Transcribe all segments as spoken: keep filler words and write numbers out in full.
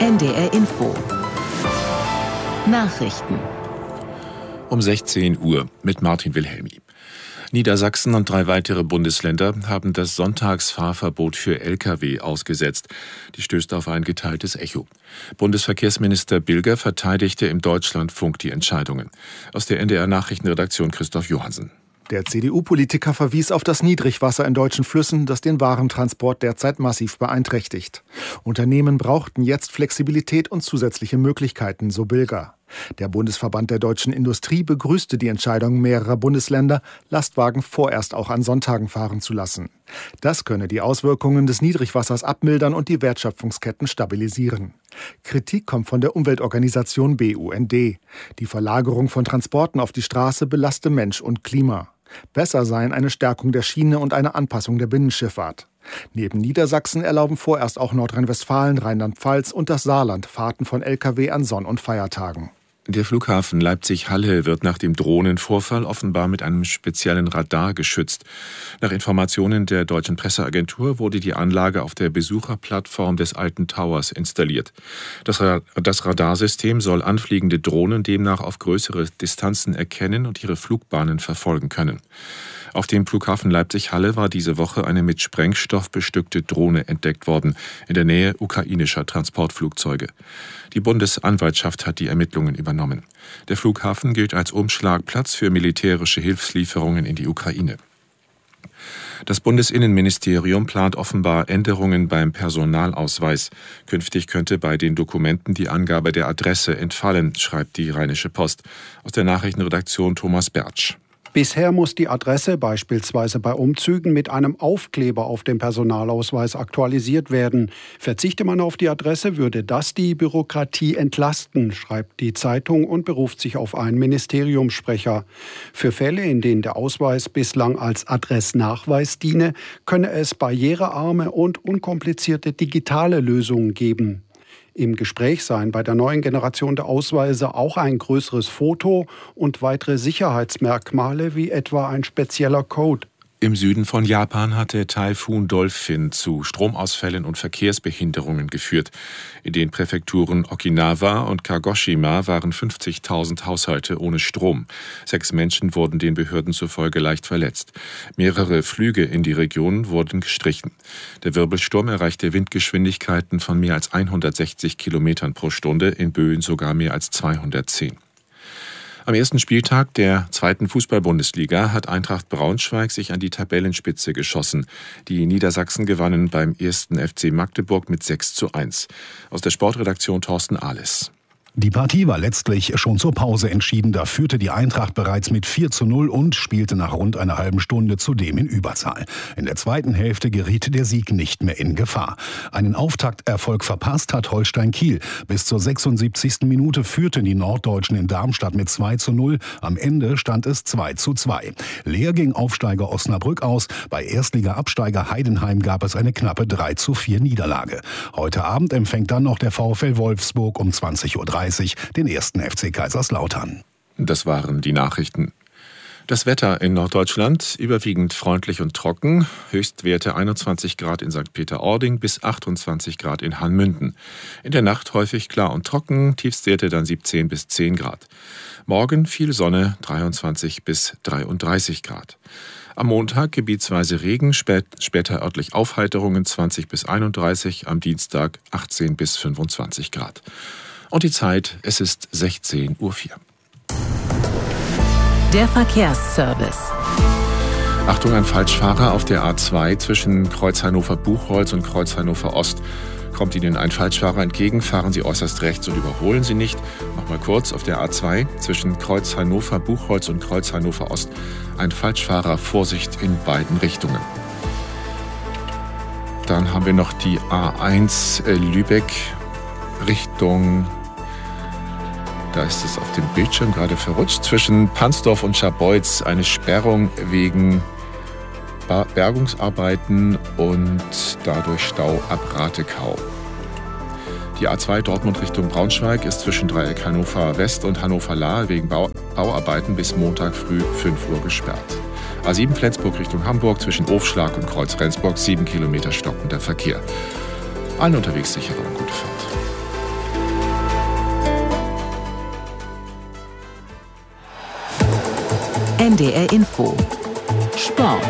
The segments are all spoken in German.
N D R Info. Nachrichten. Um sechzehn Uhr mit Martin Wilhelmi. Niedersachsen und drei weitere Bundesländer haben das Sonntagsfahrverbot für L K W ausgesetzt. Die stößt auf ein geteiltes Echo. Bundesverkehrsminister Bilger verteidigte im Deutschlandfunk die Entscheidungen. Aus der N D R-Nachrichtenredaktion Christoph Johansen. Der C D U-Politiker verwies auf das Niedrigwasser in deutschen Flüssen, das den Warentransport derzeit massiv beeinträchtigt. Unternehmen brauchten jetzt Flexibilität und zusätzliche Möglichkeiten, so Bilger. Der Bundesverband der deutschen Industrie begrüßte die Entscheidung mehrerer Bundesländer, Lastwagen vorerst auch an Sonntagen fahren zu lassen. Das könne die Auswirkungen des Niedrigwassers abmildern und die Wertschöpfungsketten stabilisieren. Kritik kommt von der Umweltorganisation B U N D. Die Verlagerung von Transporten auf die Straße belaste Mensch und Klima. Besser seien eine Stärkung der Schiene und eine Anpassung der Binnenschifffahrt. Neben Niedersachsen erlauben vorerst auch Nordrhein-Westfalen, Rheinland-Pfalz und das Saarland Fahrten von L K W an Sonn- und Feiertagen. Der Flughafen Leipzig-Halle wird nach dem Drohnenvorfall offenbar mit einem speziellen Radar geschützt. Nach Informationen der deutschen Presseagentur wurde die Anlage auf der Besucherplattform des Alten Towers installiert. Das, Ra- das Radarsystem soll anfliegende Drohnen demnach auf größere Distanzen erkennen und ihre Flugbahnen verfolgen können. Auf dem Flughafen Leipzig-Halle war diese Woche eine mit Sprengstoff bestückte Drohne entdeckt worden, in der Nähe ukrainischer Transportflugzeuge. Die Bundesanwaltschaft hat die Ermittlungen übernommen. Der Flughafen gilt als Umschlagplatz für militärische Hilfslieferungen in die Ukraine. Das Bundesinnenministerium plant offenbar Änderungen beim Personalausweis. Künftig könnte bei den Dokumenten die Angabe der Adresse entfallen, schreibt die Rheinische Post. Aus der Nachrichtenredaktion Thomas Bertsch. Bisher muss die Adresse beispielsweise bei Umzügen mit einem Aufkleber auf dem Personalausweis aktualisiert werden. Verzichte man auf die Adresse, würde das die Bürokratie entlasten, schreibt die Zeitung und beruft sich auf einen Ministeriumssprecher. Für Fälle, in denen der Ausweis bislang als Adressnachweis diene, könne es barrierearme und unkomplizierte digitale Lösungen geben. Im Gespräch seien bei der neuen Generation der Ausweise auch ein größeres Foto und weitere Sicherheitsmerkmale wie etwa ein spezieller Code. Im Süden von Japan hat der Taifun Dolphin zu Stromausfällen und Verkehrsbehinderungen geführt. In den Präfekturen Okinawa und Kagoshima waren fünfzigtausend Haushalte ohne Strom. Sechs Menschen wurden den Behörden zufolge leicht verletzt. Mehrere Flüge in die Region wurden gestrichen. Der Wirbelsturm erreichte Windgeschwindigkeiten von mehr als hundertsechzig Kilometern pro Stunde, in Böen sogar mehr als zweihundertzehn. Am ersten Spieltag der zweiten Fußball-Bundesliga hat Eintracht Braunschweig sich an die Tabellenspitze geschossen. Die Niedersachsen gewannen beim ersten F C Magdeburg mit sechs zu eins. Aus der Sportredaktion Thorsten Ahles. Die Partie war letztlich schon zur Pause entschieden. Da führte die Eintracht bereits mit vier zu null und spielte nach rund einer halben Stunde zudem in Überzahl. In der zweiten Hälfte geriet der Sieg nicht mehr in Gefahr. Einen Auftakterfolg verpasst hat Holstein Kiel. Bis zur sechsundsiebzigsten Minute führten die Norddeutschen in Darmstadt mit zwei zu null. Am Ende stand es zwei zu zwei. Leer ging Aufsteiger Osnabrück aus. Bei Erstliga-Absteiger Heidenheim gab es eine knappe drei zu vier Niederlage. Heute Abend empfängt dann noch der VfL Wolfsburg um zwanzig Uhr dreißig den ersten F C Kaiserslautern. Das waren die Nachrichten. Das Wetter in Norddeutschland überwiegend freundlich und trocken. Höchstwerte einundzwanzig Grad in Sankt Peter-Ording bis achtundzwanzig Grad in Hanmünden. In der Nacht häufig klar und trocken, Tiefstwerte dann siebzehn bis zehn Grad. Morgen viel Sonne, dreiundzwanzig bis dreiunddreißig Grad. Am Montag gebietsweise Regen, spät, später örtlich Aufheiterungen zwanzig bis einunddreißig, am Dienstag achtzehn bis fünfundzwanzig Grad. Und die Zeit, es ist sechzehn Uhr vier. Der Verkehrsservice. Achtung, ein Falschfahrer auf der A zwei zwischen Kreuz Hannover-Buchholz und Kreuz Hannover-Ost. Kommt Ihnen ein Falschfahrer entgegen, fahren Sie äußerst rechts und überholen Sie nicht. Nochmal kurz, auf der A zwei zwischen Kreuz Hannover-Buchholz und Kreuz Hannover-Ost. Ein Falschfahrer, Vorsicht in beiden Richtungen. Dann haben wir noch die A eins äh, Lübeck Richtung... Da ist es auf dem Bildschirm gerade verrutscht. Zwischen Pansdorf und Scharbeutz eine Sperrung wegen Bergungsarbeiten und dadurch Stau ab Ratekau. Die A zwei Dortmund Richtung Braunschweig ist zwischen Dreieck Hannover West und Hannover Lahr wegen Bau- Bauarbeiten bis Montag früh fünf Uhr gesperrt. A sieben Flensburg Richtung Hamburg zwischen Ofschlag und Kreuz Rendsburg sieben Kilometer stockender Verkehr. Allen unterwegs sichere und gute Fahrt. N D R Info. Sport.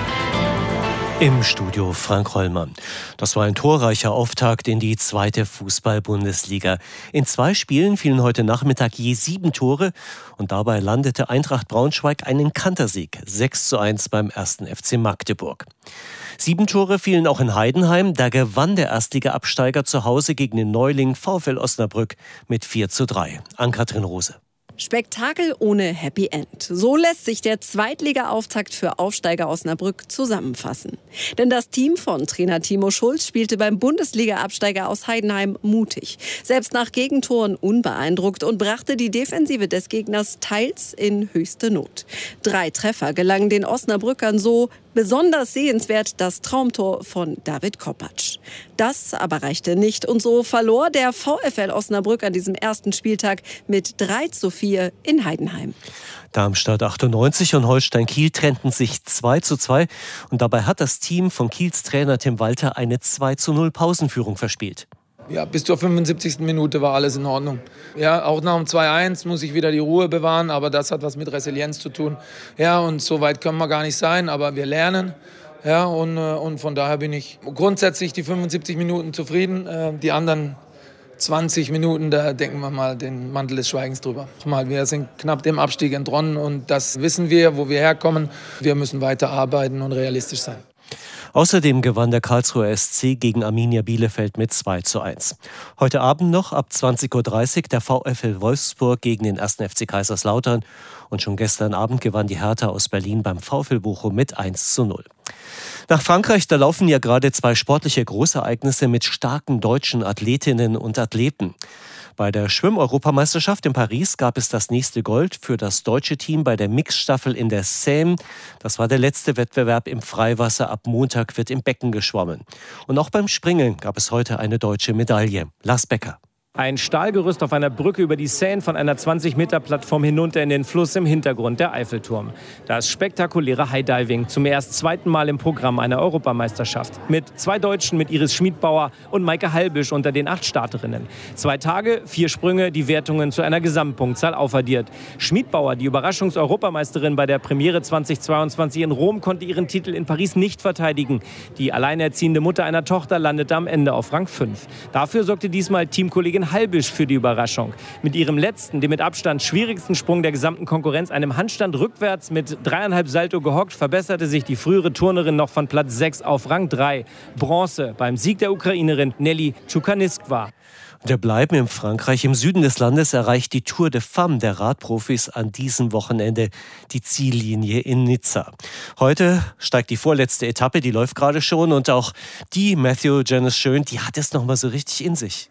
Im Studio Frank Hollmann. Das war ein torreicher Auftakt in die zweite Fußball-Bundesliga. In zwei Spielen fielen heute Nachmittag je sieben Tore und dabei landete Eintracht Braunschweig einen Kantersieg. sechs zu eins beim ersten F C Magdeburg. Sieben Tore fielen auch in Heidenheim. Da gewann der Erstliga-Absteiger zu Hause gegen den Neuling VfL Osnabrück mit vier zu drei. Ann-Kathrin Rose. Spektakel ohne Happy End. So lässt sich der Zweitliga-Auftakt für Aufsteiger Osnabrück zusammenfassen. Denn das Team von Trainer Timo Schulz spielte beim Bundesliga-Absteiger aus Heidenheim mutig. Selbst nach Gegentoren unbeeindruckt und brachte die Defensive des Gegners teils in höchste Not. Drei Treffer gelangen den Osnabrückern so. Besonders sehenswert das Traumtor von David Kopacz. Das aber reichte nicht und so verlor der VfL Osnabrück an diesem ersten Spieltag mit drei zu vier in Heidenheim. Darmstadt achtundneunzig und Holstein Kiel trennten sich zwei zu zwei und dabei hat das Team von Kiels Trainer Tim Walter eine zwei zu null Pausenführung verspielt. Ja, bis zur fünfundsiebzigsten Minute war alles in Ordnung. Ja, auch nach dem zwei eins muss ich wieder die Ruhe bewahren, aber das hat was mit Resilienz zu tun. Ja, und so weit können wir gar nicht sein, aber wir lernen. Ja, und, und von daher bin ich grundsätzlich die fünfundsiebzig Minuten zufrieden. Die anderen zwanzig Minuten, da denken wir mal den Mantel des Schweigens drüber. Wir sind knapp dem Abstieg entronnen und das wissen wir, wo wir herkommen. Wir müssen weiter arbeiten und realistisch sein. Außerdem gewann der Karlsruher S C gegen Arminia Bielefeld mit zwei zu eins. Heute Abend noch ab zwanzig Uhr dreißig der VfL Wolfsburg gegen den ersten F C Kaiserslautern. Und schon gestern Abend gewann die Hertha aus Berlin beim VfL Bochum mit eins zu null. Nach Frankreich, da laufen ja gerade zwei sportliche Großereignisse mit starken deutschen Athletinnen und Athleten. Bei der Schwimm-Europameisterschaft in Paris gab es das nächste Gold für das deutsche Team bei der Mixstaffel in der Seine. Das war der letzte Wettbewerb im Freiwasser. Ab Montag wird im Becken geschwommen. Und auch beim Springen gab es heute eine deutsche Medaille. Lars Becker. Ein Stahlgerüst auf einer Brücke über die Seine von einer zwanzig Meter Plattform hinunter in den Fluss, im Hintergrund der Eiffelturm. Das spektakuläre High-Diving, zum erst zweiten Mal im Programm einer Europameisterschaft. Mit zwei Deutschen, mit Iris Schmidbauer und Maike Halbisch unter den acht Starterinnen. Zwei Tage, vier Sprünge, die Wertungen zu einer Gesamtpunktzahl aufaddiert. Schmidbauer, die Überraschungs-Europameisterin bei der Premiere zweitausendzweiundzwanzig in Rom, konnte ihren Titel in Paris nicht verteidigen. Die alleinerziehende Mutter einer Tochter landete am Ende auf Rang fünf. Dafür sorgte diesmal Teamkollegin Halbisch für die Überraschung. Mit ihrem letzten, dem mit Abstand schwierigsten Sprung der gesamten Konkurrenz, einem Handstand rückwärts mit dreieinhalb Salto gehockt, verbesserte sich die frühere Turnerin noch von Platz sechs auf Rang drei. Bronze beim Sieg der Ukrainerin Nelly Tschukaniskwa. Wir bleiben in Frankreich. Im Süden des Landes erreicht die Tour de Femmes der Radprofis an diesem Wochenende die Ziellinie in Nizza. Heute steigt die vorletzte Etappe, die läuft gerade schon und auch die Matthew Janice Schön, die hat es noch mal so richtig in sich.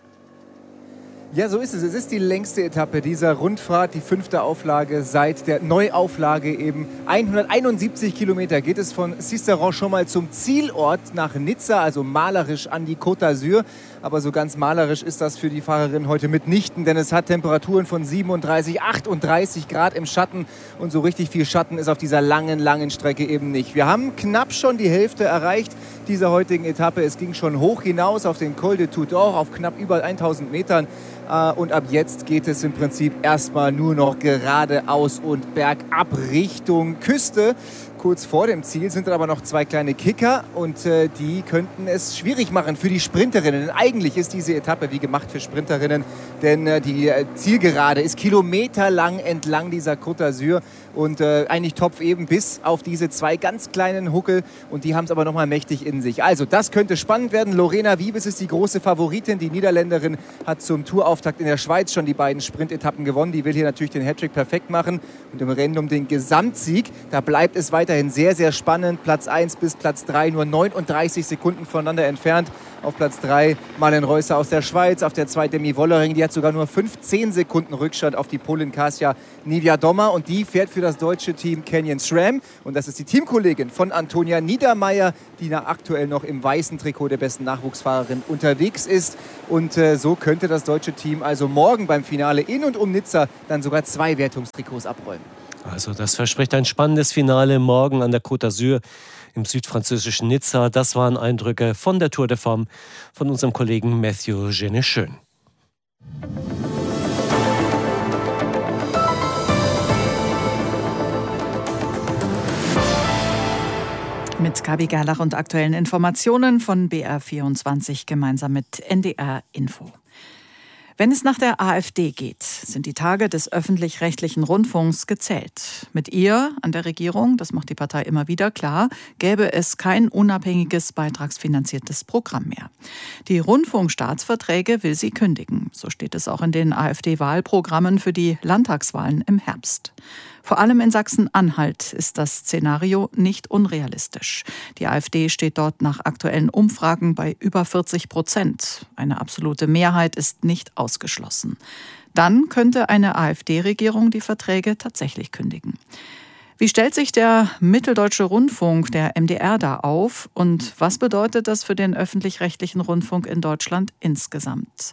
Ja, so ist es. Es ist die längste Etappe dieser Rundfahrt, die fünfte Auflage seit der Neuauflage eben. hunderteinundsiebzig Kilometer geht es von Sisteron schon mal zum Zielort nach Nizza, also malerisch an die Côte d'Azur. Aber so ganz malerisch ist das für die Fahrerin heute mitnichten, denn es hat Temperaturen von siebenunddreißig, achtunddreißig Grad im Schatten und so richtig viel Schatten ist auf dieser langen, langen Strecke eben nicht. Wir haben knapp schon die Hälfte erreicht dieser heutigen Etappe. Es ging schon hoch hinaus auf den Col de Tudor auf knapp über tausend Metern. Und ab jetzt geht es im Prinzip erstmal nur noch geradeaus und bergab Richtung Küste. Kurz vor dem Ziel sind dann aber noch zwei kleine Kicker und äh, die könnten es schwierig machen für die Sprinterinnen. Denn eigentlich ist diese Etappe wie gemacht für Sprinterinnen, denn äh, die äh, Zielgerade ist kilometerlang entlang dieser Côte d'Azur und äh, eigentlich Topf eben bis auf diese zwei ganz kleinen Huckel und die haben es aber nochmal mächtig in sich. Also das könnte spannend werden. Lorena Wiebes ist die große Favoritin. Die Niederländerin hat zum Tourauftakt in der Schweiz schon die beiden Sprintetappen gewonnen. Die will hier natürlich den Hattrick perfekt machen und im Rennen um den Gesamtsieg, da bleibt es weiter Weiterhin sehr, sehr spannend. Platz eins bis Platz drei nur neununddreißig Sekunden voneinander entfernt. Auf Platz drei Malen Reusser aus der Schweiz. Auf der zwei Demi Wollering. Die hat sogar nur fünfzehn Sekunden Rückstand auf die Polin Kasia Niewiadoma. Und die fährt für das deutsche Team Canyon SRAM. Und das ist die Teamkollegin von Antonia Niedermeyer, die aktuell noch im weißen Trikot der besten Nachwuchsfahrerin unterwegs ist. Und äh, so könnte das deutsche Team also morgen beim Finale in und um Nizza dann sogar zwei Wertungstrikots abräumen. Also das verspricht ein spannendes Finale morgen an der Côte d'Azur im südfranzösischen Nizza. Das waren Eindrücke von der Tour de Femmes von unserem Kollegen Matthew Janice Schön. mit Gabi Gerlach und aktuellen Informationen von B R vierundzwanzig gemeinsam mit N D R Info. Wenn es nach der AfD geht, sind die Tage des öffentlich-rechtlichen Rundfunks gezählt. Mit ihr an der Regierung, das macht die Partei immer wieder klar, gäbe es kein unabhängiges, beitragsfinanziertes Programm mehr. Die Rundfunkstaatsverträge will sie kündigen. So steht es auch in den AfD-Wahlprogrammen für die Landtagswahlen im Herbst. Vor allem in Sachsen-Anhalt ist das Szenario nicht unrealistisch. Die AfD steht dort nach aktuellen Umfragen bei über vierzig Prozent. Eine absolute Mehrheit ist nicht ausgeschlossen. Dann könnte eine AfD-Regierung die Verträge tatsächlich kündigen. Wie stellt sich der Mitteldeutsche Rundfunk, der M D R, da auf? Und was bedeutet das für den öffentlich-rechtlichen Rundfunk in Deutschland insgesamt?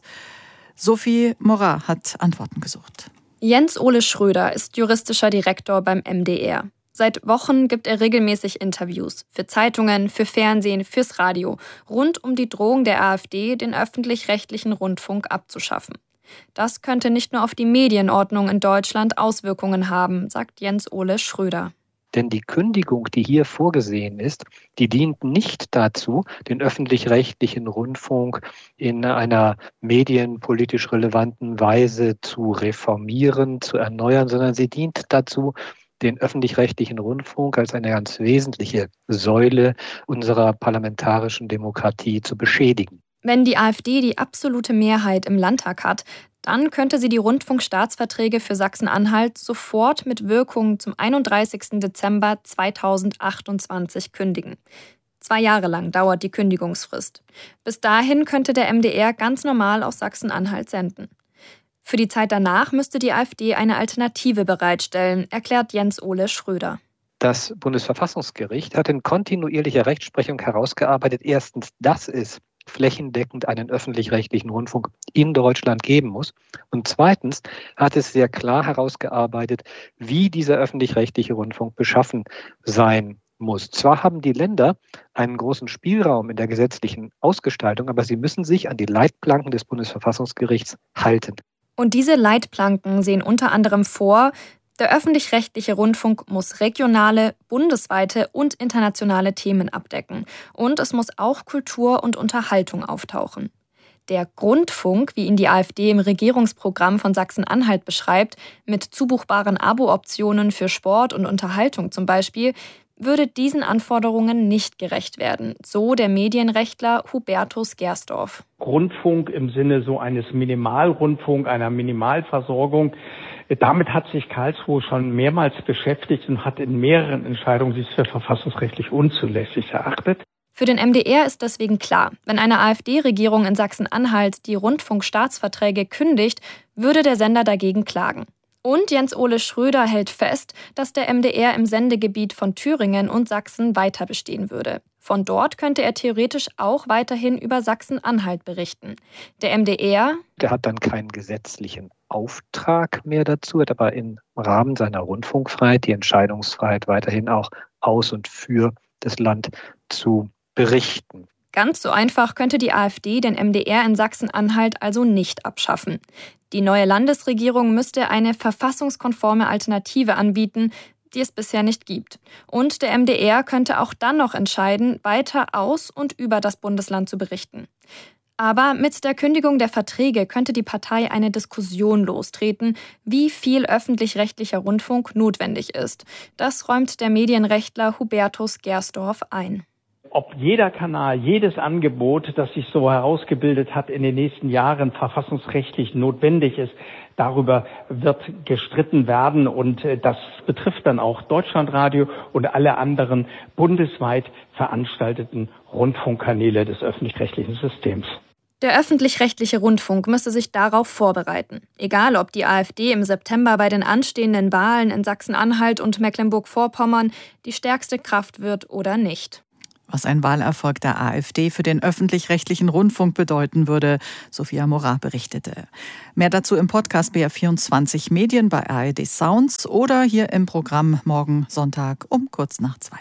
Sophie Morat hat Antworten gesucht. Jens Ole Schröder ist juristischer Direktor beim M D R. Seit Wochen gibt er regelmäßig Interviews für Zeitungen, für Fernsehen, fürs Radio, rund um die Drohung der AfD, den öffentlich-rechtlichen Rundfunk abzuschaffen. Das könnte nicht nur auf die Medienordnung in Deutschland Auswirkungen haben, sagt Jens Ole Schröder. Denn die Kündigung, die hier vorgesehen ist, die dient nicht dazu, den öffentlich-rechtlichen Rundfunk in einer medienpolitisch relevanten Weise zu reformieren, zu erneuern, sondern sie dient dazu, den öffentlich-rechtlichen Rundfunk als eine ganz wesentliche Säule unserer parlamentarischen Demokratie zu beschädigen. Wenn die AfD die absolute Mehrheit im Landtag hat, dann könnte sie die Rundfunkstaatsverträge für Sachsen-Anhalt sofort mit Wirkung zum einunddreißigsten Dezember zweitausendachtundzwanzig kündigen. Zwei Jahre lang dauert die Kündigungsfrist. Bis dahin könnte der M D R ganz normal aus Sachsen-Anhalt senden. Für die Zeit danach müsste die AfD eine Alternative bereitstellen, erklärt Jens Ole Schröder. Das Bundesverfassungsgericht hat in kontinuierlicher Rechtsprechung herausgearbeitet, erstens, dass es flächendeckend einen öffentlich-rechtlichen Rundfunk in Deutschland geben muss. Und zweitens hat es sehr klar herausgearbeitet, wie dieser öffentlich-rechtliche Rundfunk beschaffen sein muss. Zwar haben die Länder einen großen Spielraum in der gesetzlichen Ausgestaltung, aber sie müssen sich an die Leitplanken des Bundesverfassungsgerichts halten. Und diese Leitplanken sehen unter anderem vor, der öffentlich-rechtliche Rundfunk muss regionale, bundesweite und internationale Themen abdecken. Und es muss auch Kultur und Unterhaltung auftauchen. Der Grundfunk, wie ihn die AfD im Regierungsprogramm von Sachsen-Anhalt beschreibt, mit zubuchbaren Abo-Optionen für Sport und Unterhaltung zum Beispiel, würde diesen Anforderungen nicht gerecht werden, so der Medienrechtler Hubertus Gersdorf. Rundfunk im Sinne so eines Minimalrundfunk, einer Minimalversorgung, damit hat sich Karlsruhe schon mehrmals beschäftigt und hat in mehreren Entscheidungen sich für verfassungsrechtlich unzulässig erachtet. Für den M D R ist deswegen klar, wenn eine AfD-Regierung in Sachsen-Anhalt die Rundfunkstaatsverträge kündigt, würde der Sender dagegen klagen. Und Jens Ole Schröder hält fest, dass der M D R im Sendegebiet von Thüringen und Sachsen weiter bestehen würde. Von dort könnte er theoretisch auch weiterhin über Sachsen-Anhalt berichten. Der M D R, der hat dann keinen gesetzlichen Auftrag mehr dazu, hat aber im Rahmen seiner Rundfunkfreiheit die Entscheidungsfreiheit weiterhin auch aus und für das Land zu berichten. Ganz so einfach könnte die AfD den M D R in Sachsen-Anhalt also nicht abschaffen. Die neue Landesregierung müsste eine verfassungskonforme Alternative anbieten, die es bisher nicht gibt. Und der M D R könnte auch dann noch entscheiden, weiter aus und über das Bundesland zu berichten. Aber mit der Kündigung der Verträge könnte die Partei eine Diskussion lostreten, wie viel öffentlich-rechtlicher Rundfunk notwendig ist. Das räumt der Medienrechtler Hubertus Gersdorf ein. Ob jeder Kanal, jedes Angebot, das sich so herausgebildet hat, in den nächsten Jahren verfassungsrechtlich notwendig ist, darüber wird gestritten werden. Und das betrifft dann auch Deutschlandradio und alle anderen bundesweit veranstalteten Rundfunkkanäle des öffentlich-rechtlichen Systems. Der öffentlich-rechtliche Rundfunk müsste sich darauf vorbereiten. Egal, ob die AfD im September bei den anstehenden Wahlen in Sachsen-Anhalt und Mecklenburg-Vorpommern die stärkste Kraft wird oder nicht. Was ein Wahlerfolg der AfD für den öffentlich-rechtlichen Rundfunk bedeuten würde, Sophia Morat berichtete. Mehr dazu im Podcast B R vierundzwanzig Medien bei A R D Sounds oder hier im Programm morgen Sonntag um kurz nach zwei.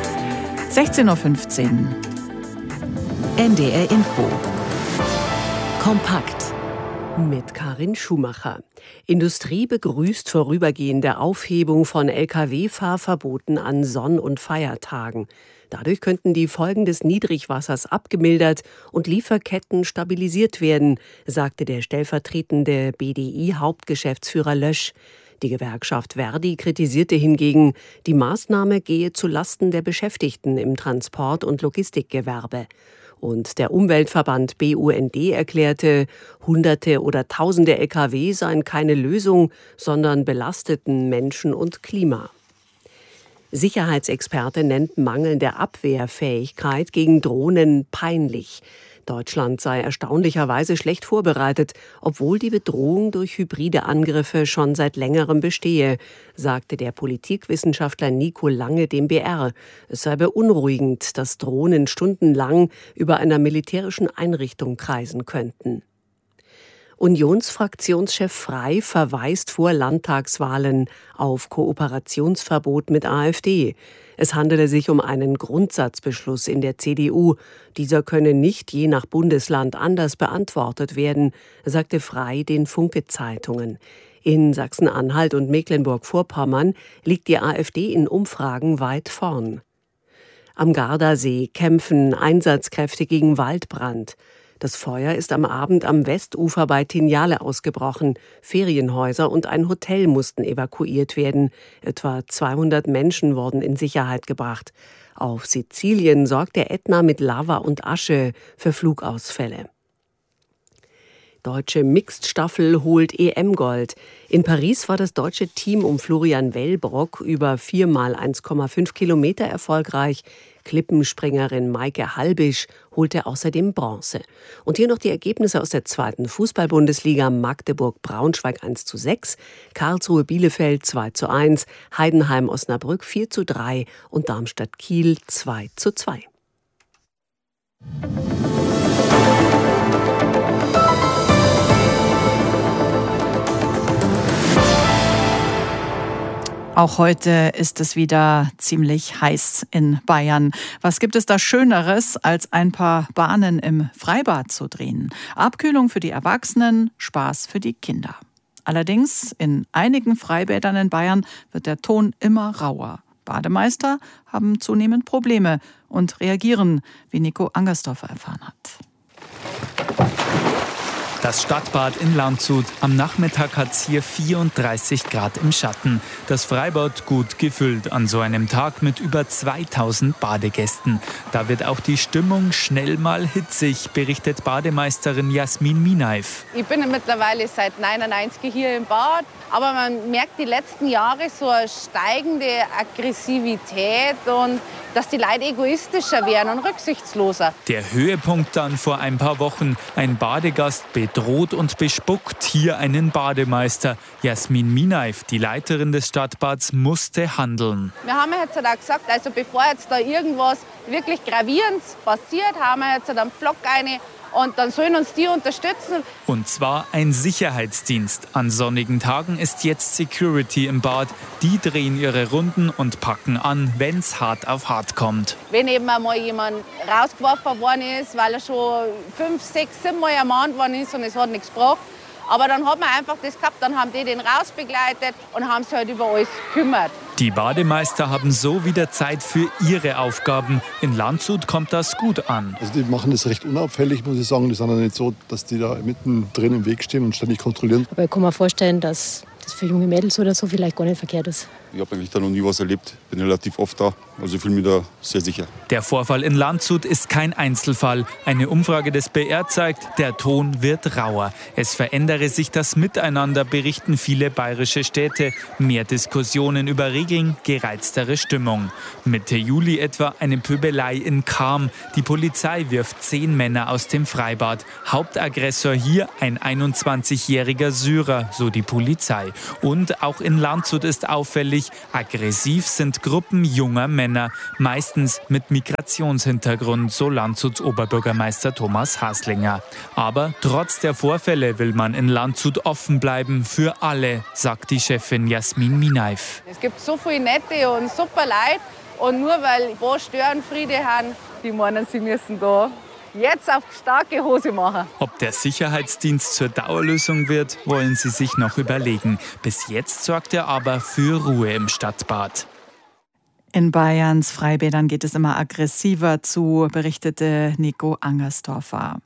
sechzehn Uhr fünfzehn. N D R Info. Kompakt mit Karin Schumacher. Industrie begrüßt vorübergehende Aufhebung von L K W-Fahrverboten an Sonn- und Feiertagen. Dadurch könnten die Folgen des Niedrigwassers abgemildert und Lieferketten stabilisiert werden, sagte der stellvertretende B D I-Hauptgeschäftsführer Lösch. Die Gewerkschaft Verdi kritisierte hingegen, die Maßnahme gehe zulasten der Beschäftigten im Transport- und Logistikgewerbe. Und der Umweltverband B U N D erklärte, Hunderte oder Tausende L K W seien keine Lösung, sondern belasteten Menschen und Klima. Sicherheitsexperte nennt mangelnde Abwehrfähigkeit gegen Drohnen peinlich. Deutschland sei erstaunlicherweise schlecht vorbereitet, obwohl die Bedrohung durch hybride Angriffe schon seit längerem bestehe, sagte der Politikwissenschaftler Nico Lange dem B R. Es sei beunruhigend, dass Drohnen stundenlang über einer militärischen Einrichtung kreisen könnten. Unionsfraktionschef Frey verweist vor Landtagswahlen auf Kooperationsverbot mit AfD. Es handele sich um einen Grundsatzbeschluss in der C D U. Dieser könne nicht je nach Bundesland anders beantwortet werden, sagte Frey den Funke-Zeitungen. In Sachsen-Anhalt und Mecklenburg-Vorpommern liegt die AfD in Umfragen weit vorn. Am Gardasee kämpfen Einsatzkräfte gegen Waldbrand. Das Feuer ist am Abend am Westufer bei Tinjale ausgebrochen. Ferienhäuser und ein Hotel mussten evakuiert werden. Etwa zweihundert Menschen wurden in Sicherheit gebracht. Auf Sizilien sorgt der Ätna mit Lava und Asche für Flugausfälle. Deutsche Mixed-Staffel holt E M-Gold. In Paris war das deutsche Team um Florian Wellbrock über vier mal eins Komma fünf Kilometer erfolgreich. Klippenspringerin Maike Halbisch holte außerdem Bronze. Und hier noch die Ergebnisse aus der zweiten Fußball-Bundesliga: Magdeburg-Braunschweig eins zu sechs, Karlsruhe-Bielefeld zwei zu eins, Heidenheim-Osnabrück vier zu drei und Darmstadt-Kiel zwei zu zwei. Auch heute ist es wieder ziemlich heiß in Bayern. Was gibt es da Schöneres, als ein paar Bahnen im Freibad zu drehen? Abkühlung für die Erwachsenen, Spaß für die Kinder. Allerdings, in einigen Freibädern in Bayern wird der Ton immer rauer. Bademeister haben zunehmend Probleme und reagieren, wie Nico Angersdorfer erfahren hat. Das Stadtbad in Landshut. Am Nachmittag hat es hier vierunddreißig Grad im Schatten. Das Freibad gut gefüllt an so einem Tag mit über zweitausend Badegästen. Da wird auch die Stimmung schnell mal hitzig, berichtet Bademeisterin Jasmin Minaif. Ich bin mittlerweile seit neunundneunzig hier im Bad, aber man merkt die letzten Jahre so eine steigende Aggressivität und dass die Leute egoistischer werden und rücksichtsloser. Der Höhepunkt dann vor ein paar Wochen. Ein Badegast bedroht und bespuckt hier einen Bademeister. Jasmin Minaif, die Leiterin des Stadtbads, musste handeln. Wir haben jetzt auch gesagt, also bevor jetzt da irgendwas wirklich Gravierendes passiert, haben wir jetzt einen Pflock eine und dann sollen uns die unterstützen. Und zwar ein Sicherheitsdienst. An sonnigen Tagen ist jetzt Security im Bad. Die drehen ihre Runden und packen an, wenn's hart auf hart kommt. Wenn eben einmal jemand rausgeworfen worden ist, weil er schon fünf, sechs, sieben Mal ermahnt worden ist und es hat nichts gebracht. Aber dann hat man einfach das gehabt, dann haben die den rausbegleitet und haben sich halt über alles gekümmert. Die Bademeister haben so wieder Zeit für ihre Aufgaben. In Landshut kommt das gut an. Also die machen das recht unauffällig, muss ich sagen. Die sind ja nicht so, dass die da mittendrin im Weg stehen und ständig kontrollieren. Aber ich kann mir vorstellen, dass das für junge Mädels oder so vielleicht gar nicht verkehrt ist. Ich habe eigentlich da noch nie was erlebt. Bin relativ oft da. Also ich fühle mich da sehr sicher. Der Vorfall in Landshut ist kein Einzelfall. Eine Umfrage des B R zeigt, der Ton wird rauer. Es verändere sich das Miteinander, berichten viele bayerische Städte. Mehr Diskussionen über Regeln, gereiztere Stimmung. Mitte Juli etwa eine Pöbelei in Cham. Die Polizei wirft zehn Männer aus dem Freibad. Hauptaggressor hier ein einundzwanzigjähriger Syrer, so die Polizei. Und auch in Landshut ist auffällig, aggressiv sind Gruppen junger Männer, meistens mit Migrationshintergrund, so Landshuts Oberbürgermeister Thomas Haslinger. Aber trotz der Vorfälle will man in Landshut offen bleiben für alle, sagt die Chefin Jasmin Minaif. Es gibt so viele nette und super Leute und nur weil ein paar Störenfriede haben, die meinen, sie müssen da Jetzt auf starke Hose machen. Ob der Sicherheitsdienst zur Dauerlösung wird, wollen sie sich noch überlegen. Bis jetzt sorgt er aber für Ruhe im Stadtbad. In Bayerns Freibädern geht es immer aggressiver zu, berichtete Nico Angersdorfer.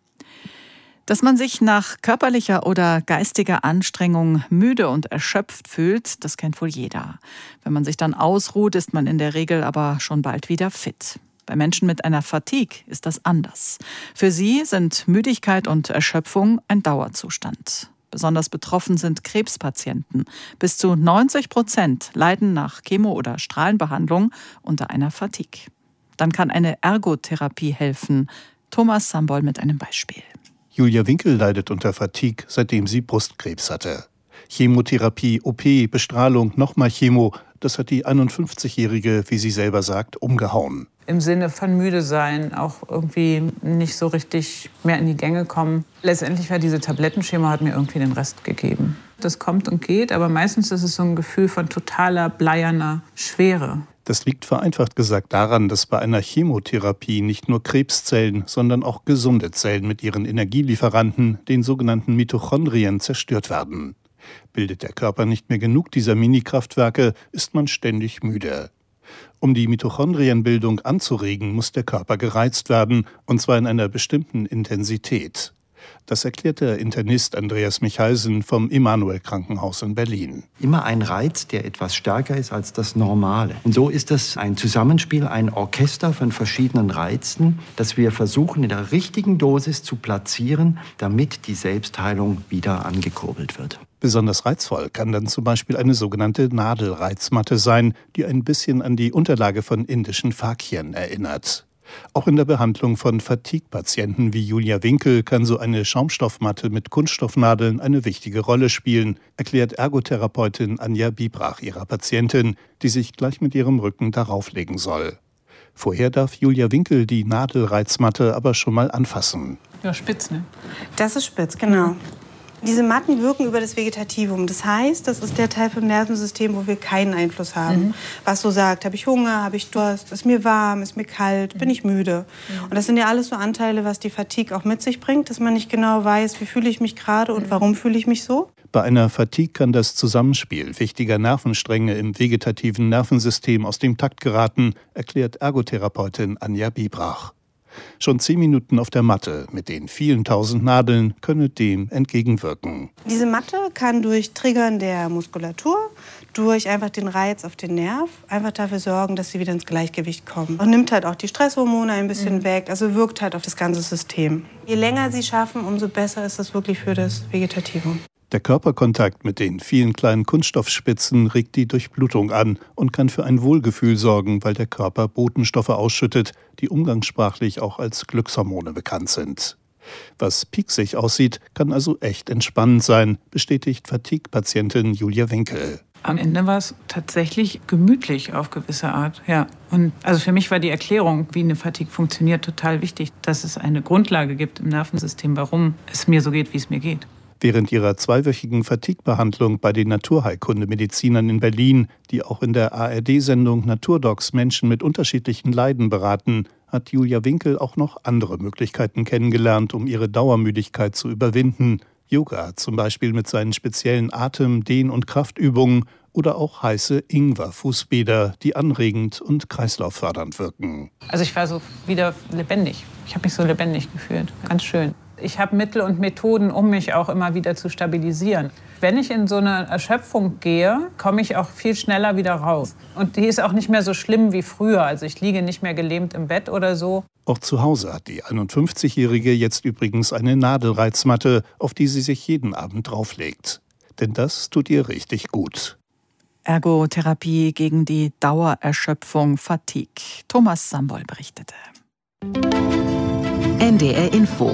Dass man sich nach körperlicher oder geistiger Anstrengung müde und erschöpft fühlt, das kennt wohl jeder. Wenn man sich dann ausruht, ist man in der Regel aber schon bald wieder fit. Bei Menschen mit einer Fatigue ist das anders. Für sie sind Müdigkeit und Erschöpfung ein Dauerzustand. Besonders betroffen sind Krebspatienten. Bis zu neunzig Prozent leiden nach Chemo- oder Strahlenbehandlung unter einer Fatigue. Dann kann eine Ergotherapie helfen. Thomas Sambol mit einem Beispiel. Julia Winkel leidet unter Fatigue, seitdem sie Brustkrebs hatte. Chemotherapie, O P, Bestrahlung, nochmal Chemo, das hat die einundfünfzigjährige, wie sie selber sagt, umgehauen. Im Sinne von müde sein, auch irgendwie nicht so richtig mehr in die Gänge kommen. Letztendlich war diese Tablettenschema, hat mir irgendwie den Rest gegeben. Das kommt und geht, aber meistens ist es so ein Gefühl von totaler, bleierner Schwere. Das liegt vereinfacht gesagt daran, dass bei einer Chemotherapie nicht nur Krebszellen, sondern auch gesunde Zellen mit ihren Energielieferanten, den sogenannten Mitochondrien, zerstört werden. Bildet der Körper nicht mehr genug dieser Mini-Kraftwerke, ist man ständig müde. Um die Mitochondrienbildung anzuregen, muss der Körper gereizt werden, und zwar in einer bestimmten Intensität. Das erklärt der Internist Andreas Michalsen vom Emanuel-Krankenhaus in Berlin. Immer ein Reiz, der etwas stärker ist als das Normale. Und so ist das ein Zusammenspiel, ein Orchester von verschiedenen Reizen, das wir versuchen in der richtigen Dosis zu platzieren, damit die Selbstheilung wieder angekurbelt wird. Besonders reizvoll kann dann zum Beispiel eine sogenannte Nadelreizmatte sein, die ein bisschen an die Unterlage von indischen Fakien erinnert. Auch in der Behandlung von Fatigue-Patienten wie Julia Winkel kann so eine Schaumstoffmatte mit Kunststoffnadeln eine wichtige Rolle spielen, erklärt Ergotherapeutin Anja Biebrach ihrer Patientin, die sich gleich mit ihrem Rücken darauf legen soll. Vorher darf Julia Winkel die Nadelreizmatte aber schon mal anfassen. Ja, spitz, ne? Das ist spitz, genau. Diese Matten wirken über das Vegetativum. Das heißt, das ist der Teil vom Nervensystem, wo wir keinen Einfluss haben. Mhm. Was so sagt, habe ich Hunger, habe ich Durst, ist mir warm, ist mir kalt, bin ich müde. Mhm. Und das sind ja alles so Anteile, was die Fatigue auch mit sich bringt, dass man nicht genau weiß, wie fühle ich mich gerade und warum fühle ich mich so. Bei einer Fatigue kann das Zusammenspiel wichtiger Nervenstränge im vegetativen Nervensystem aus dem Takt geraten, erklärt Ergotherapeutin Anja Biebrach. Schon zehn Minuten auf der Matte mit den vielen tausend Nadeln könne dem entgegenwirken. Diese Matte kann durch Triggern der Muskulatur, durch einfach den Reiz auf den Nerv, einfach dafür sorgen, dass sie wieder ins Gleichgewicht kommen. Und nimmt halt auch die Stresshormone ein bisschen mhm. weg, also wirkt halt auf das ganze System. Je länger sie schaffen, umso besser ist das wirklich für das Vegetativum. Der Körperkontakt mit den vielen kleinen Kunststoffspitzen regt die Durchblutung an und kann für ein Wohlgefühl sorgen, weil der Körper Botenstoffe ausschüttet, die umgangssprachlich auch als Glückshormone bekannt sind. Was pieksig aussieht, kann also echt entspannend sein, bestätigt Fatigue-Patientin Julia Winkel. Am Ende war es tatsächlich gemütlich auf gewisse Art, ja. Und also für mich war die Erklärung, wie eine Fatigue funktioniert, total wichtig, dass es eine Grundlage gibt im Nervensystem, warum es mir so geht, wie es mir geht. Während ihrer zweiwöchigen Fatigue-Behandlung bei den Naturheilkunde-Medizinern in Berlin, die auch in der A R D-Sendung Naturdocs Menschen mit unterschiedlichen Leiden beraten, hat Julia Winkel auch noch andere Möglichkeiten kennengelernt, um ihre Dauermüdigkeit zu überwinden. Yoga zum Beispiel mit seinen speziellen Atem-, Dehn- und Kraftübungen oder auch heiße Ingwer-Fußbäder, die anregend und kreislauffördernd wirken. Also ich war so wieder lebendig. Ich habe mich so lebendig gefühlt. Ganz schön. Ich habe Mittel und Methoden, um mich auch immer wieder zu stabilisieren. Wenn ich in so eine Erschöpfung gehe, komme ich auch viel schneller wieder raus. Und die ist auch nicht mehr so schlimm wie früher. Also ich liege nicht mehr gelähmt im Bett oder so. Auch zu Hause hat die einundfünfzigjährige jetzt übrigens eine Nadelreizmatte, auf die sie sich jeden Abend drauflegt. Denn das tut ihr richtig gut. Ergotherapie gegen die Dauererschöpfung Fatigue. Thomas Sambol berichtete. N D R Info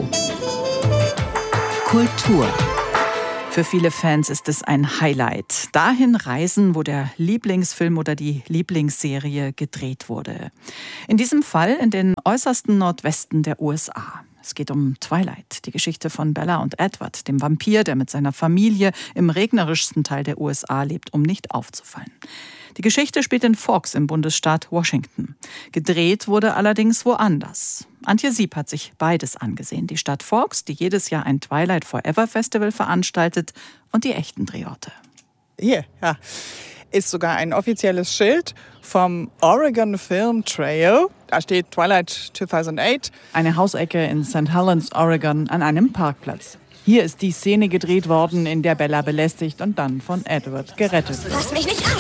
Kultur. Für viele Fans ist es ein Highlight. Dahin reisen, wo der Lieblingsfilm oder die Lieblingsserie gedreht wurde. In diesem Fall in den äußersten Nordwesten der U S A. Es geht um Twilight, die Geschichte von Bella und Edward, dem Vampir, der mit seiner Familie im regnerischsten Teil der U S A lebt, um nicht aufzufallen. Die Geschichte spielt in Forks im Bundesstaat Washington. Gedreht wurde allerdings woanders. Antje Sieb hat sich beides angesehen. Die Stadt Forks, die jedes Jahr ein Twilight Forever Festival veranstaltet, und die echten Drehorte. Hier, ja, ist sogar ein offizielles Schild vom Oregon Film Trail. Da steht Twilight zweitausendacht. Eine Hausecke in Saint Helens, Oregon, an einem Parkplatz. Hier ist die Szene gedreht worden, in der Bella belästigt und dann von Edward gerettet wird. Lass mich nicht an!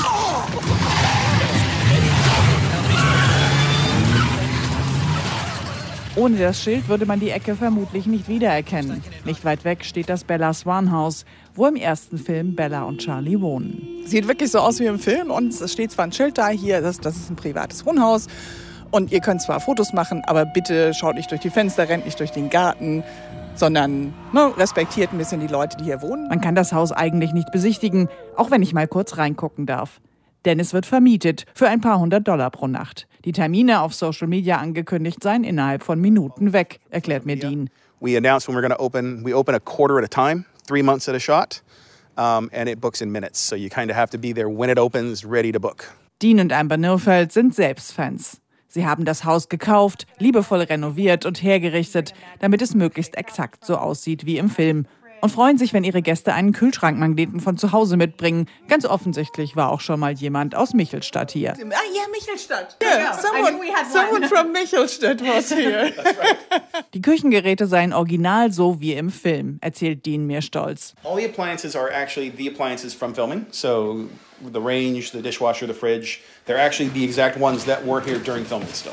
Ohne das Schild würde man die Ecke vermutlich nicht wiedererkennen. Nicht weit weg steht das Bella Swan House, wo im ersten Film Bella und Charlie wohnen. Sieht wirklich so aus wie im Film und es steht zwar ein Schild da, hier, das, das ist ein privates Wohnhaus. Und ihr könnt zwar Fotos machen, aber bitte schaut nicht durch die Fenster, rennt nicht durch den Garten, sondern ne, respektiert ein bisschen die Leute, die hier wohnen. Man kann das Haus eigentlich nicht besichtigen, auch wenn ich mal kurz reingucken darf. Denn es wird vermietet für ein paar hundert Dollar pro Nacht. Die Termine auf Social Media angekündigt seien innerhalb von Minuten weg, erklärt mir Dean. We announce when we're going to open. We open a quarter at a time, three months at a shot, um, and it books in minutes. So you kind of have to be there when it opens, ready to book. Dean und Amber Nirfeld sind selbst Fans. Sie haben das Haus gekauft, liebevoll renoviert und hergerichtet, damit es möglichst exakt so aussieht wie im Film. Und freuen sich, wenn ihre Gäste einen Kühlschrankmagneten von zu Hause mitbringen. Ganz offensichtlich war auch schon mal jemand aus Michelstadt hier. Ah, ja, Michelstadt. Yeah, someone, someone from Michelstadt was here. Die Küchengeräte seien original so wie im Film, erzählt Dean mir stolz. All the appliances are actually the appliances from filming. So the range, the dishwasher, the fridge, they're actually the exact ones that were here during filming still.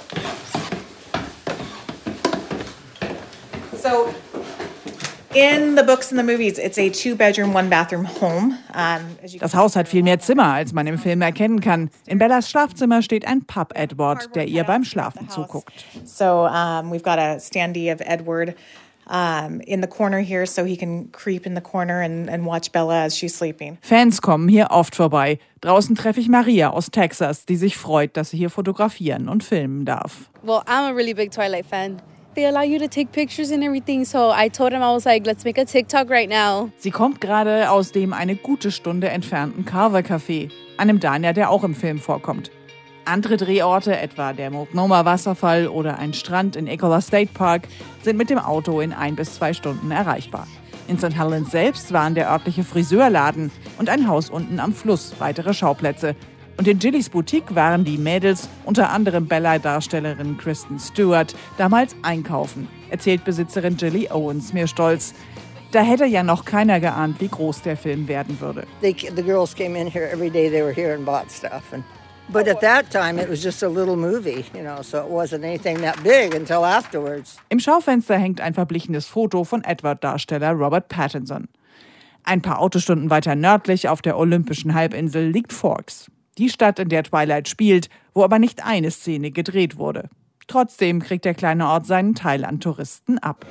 So in the books and the movies, it's a two-bedroom, one-bathroom home. Um, das Haus hat viel mehr Zimmer, als man im Film erkennen kann. In Bellas Schlafzimmer steht ein Pup-Edward, der ihr beim Schlafen zuguckt. So um, we've got a standee of Edward um, in the corner here, so he can creep in the corner and, and watch Bella as she's sleeping. Fans kommen hier oft vorbei. Draußen treffe ich Maria aus Texas, die sich freut, dass sie hier fotografieren und filmen darf. Well, I'm a really big Twilight fan. They allow you to take pictures and everything, so I told him, I was like, let's make a TikTok right now. Sie kommt gerade aus dem eine gute Stunde entfernten Carver Café, einem Diner, der auch im Film vorkommt. Andere Drehorte, etwa der Multnomah Wasserfall oder ein Strand in Ecola State Park, sind mit dem Auto in ein bis zwei Stunden erreichbar. In Saint Helens selbst waren der örtliche Friseurladen und ein Haus unten am Fluss weitere Schauplätze. Und in Jillys Boutique waren die Mädels, unter anderem Bella-Darstellerin Kristen Stewart, damals einkaufen, erzählt Besitzerin Jilly Owens mir stolz. Da hätte ja noch keiner geahnt, wie groß der Film werden würde. They, the girls came in here every day. They were here and bought stuff. And, but at that time, it was just a little movie, you know, so it wasn't anything that big until afterwards. Im Schaufenster hängt ein verblichenes Foto von Edward-Darsteller Robert Pattinson. Ein paar Autostunden weiter nördlich auf der Olympischen Halbinsel liegt Forks. Die Stadt, in der Twilight spielt, wo aber nicht eine Szene gedreht wurde. Trotzdem kriegt der kleine Ort seinen Teil an Touristen ab.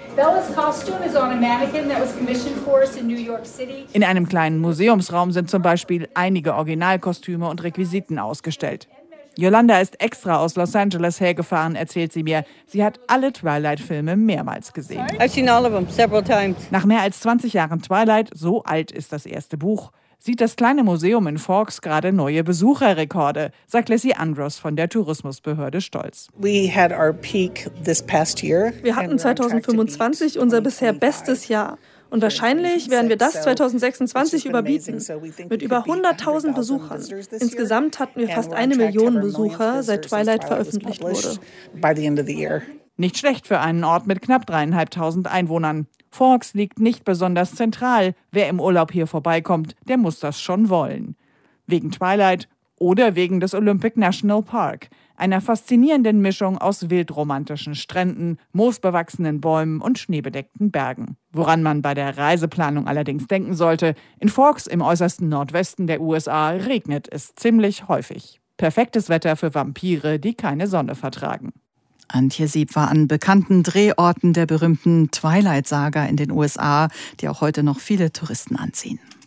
In einem kleinen Museumsraum sind zum Beispiel einige Originalkostüme und Requisiten ausgestellt. Yolanda ist extra aus Los Angeles hergefahren, erzählt sie mir. Sie hat alle Twilight-Filme mehrmals gesehen. I've seen all of them several times. Nach mehr als zwanzig Jahren Twilight, so alt ist das erste Buch, sieht das kleine Museum in Forks gerade neue Besucherrekorde, sagt Leslie Andros von der Tourismusbehörde stolz. Wir hatten zwanzig fünfundzwanzig unser bisher bestes Jahr. Und wahrscheinlich werden wir das zwanzig sechsundzwanzig überbieten, mit über hunderttausend Besuchern. Insgesamt hatten wir fast eine Million Besucher, seit Twilight veröffentlicht wurde. Nicht schlecht für einen Ort mit knapp dreieinhalbtausend Einwohnern. Forks liegt nicht besonders zentral. Wer im Urlaub hier vorbeikommt, der muss das schon wollen. Wegen Twilight oder wegen des Olympic National Park, einer faszinierenden Mischung aus wildromantischen Stränden, moosbewachsenen Bäumen und schneebedeckten Bergen. Woran man bei der Reiseplanung allerdings denken sollte, in Forks im äußersten Nordwesten der U S A regnet es ziemlich häufig. Perfektes Wetter für Vampire, die keine Sonne vertragen. Antje Sieb war an bekannten Drehorten der berühmten Twilight-Saga in den U S A, die auch heute noch viele Touristen anziehen.